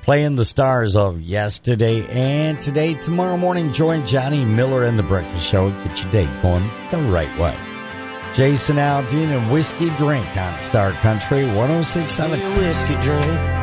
playing the stars of yesterday and today. Tomorrow morning, join Johnny Miller and the Breakfast Show. Get your day going the right way. Jason Aldean and Whiskey Drink on Star Country 106.7. Whiskey Drink.